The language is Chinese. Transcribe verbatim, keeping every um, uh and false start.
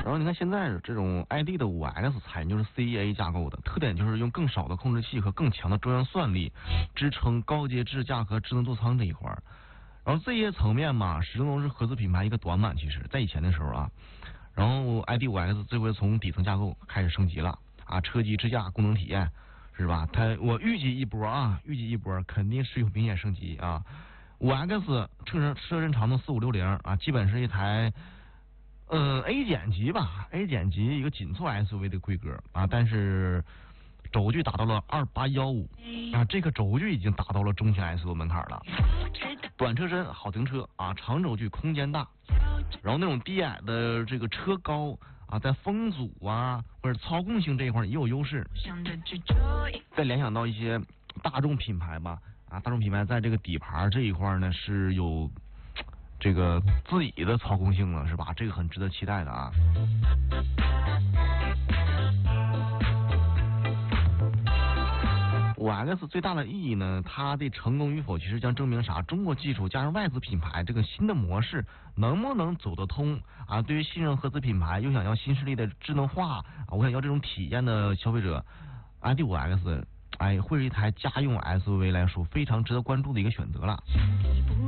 然后你看现在这种 I D 的 五 X 采用就是 C E A 架构的，特点就是用更少的控制器和更强的中央算力支撑高阶智驾和智能座舱这一块儿。然后这些层面嘛，始终都是合资品牌一个短板。其实在以前的时候啊，然后 I D 五 X 这回从底层架构开始升级了啊，车机智驾功能体验是吧？它我预计一波啊，预计一波肯定是有明显升级啊。五 X 车身车身长度四五六零啊，基本是一台呃 A 减级吧 ，A 减级一个紧凑 S U V 的规格啊，但是轴距达到了二八一五啊，这个轴距已经达到了中型 S U V 门槛了。短车身好停车啊，长轴距空间大，然后那种低矮的这个车高啊，在风阻啊或者操控性这一块也有优势。再联想到一些大众品牌吧啊，大众品牌在这个底盘这一块呢是有这个自己的操控性了，是吧？这个很值得期待的啊。五 X 最大的意义呢，它的成功与否，其实将证明啥？中国技术加上外资品牌这个新的模式能不能走得通啊？对于信任合资品牌又想要新势力的智能化啊，我想要这种体验的消费者 ，I D 五 X 哎，会是一台家用 S U V 来说非常值得关注的一个选择了。